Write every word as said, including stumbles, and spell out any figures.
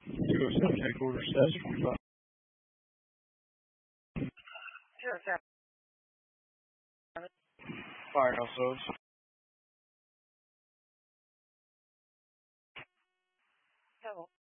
U S F headquarters says forty-five. Sure, sir. Firehouse Road. So,